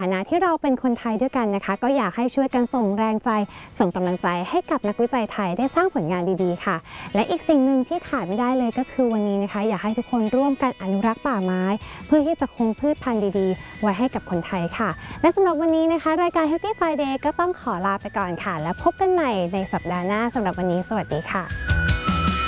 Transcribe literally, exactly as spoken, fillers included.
นะที่เราเป็นคนไทยด้วยกันนะคะก็อยากให้ช่วยกันส่งแรงใจส่งกำลังใจให้กับนักวิจัยไทยได้สร้างผลงานดีๆค่ะและอีกสิ่งหนึ่งที่ขาดไม่ได้เลยก็คือวันนี้นะคะอยากให้ทุกคนร่วมกันอนุรักษ์ป่าไม้เพื่อที่จะคงพืชพันธุ์ดีๆไว้ให้กับคนไทยค่ะและสำหรับวันนี้นะคะรายการ Healthy Friday ก็ต้องขอลาไปก่อนค่ะแล้วพบกันใหม่ในสัปดาห์หน้าสำหรับวันนี้สวัสดีค่ะ